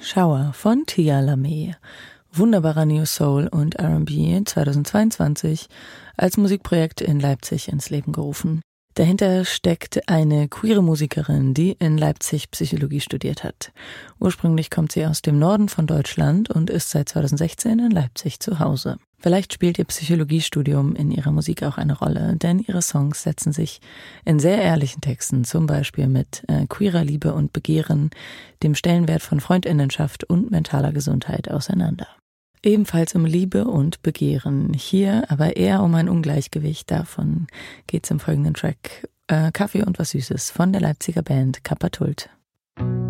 Shower von Tia Lamé. Wunderbarer New Soul und R&B 2022 als Musikprojekt in Leipzig ins Leben gerufen. Dahinter steckt eine queere Musikerin, die in Leipzig Psychologie studiert hat. Ursprünglich kommt sie aus dem Norden von Deutschland und ist seit 2016 in Leipzig zu Hause. Vielleicht spielt ihr Psychologiestudium in ihrer Musik auch eine Rolle, denn ihre Songs setzen sich in sehr ehrlichen Texten, zum Beispiel mit queerer Liebe und Begehren, dem Stellenwert von Freundinnenschaft und mentaler Gesundheit auseinander. Ebenfalls um Liebe und Begehren. Hier aber eher um ein Ungleichgewicht. Davon geht's im folgenden Track. Kaffee und was Süßes von der Leipziger Band Kappa Tult.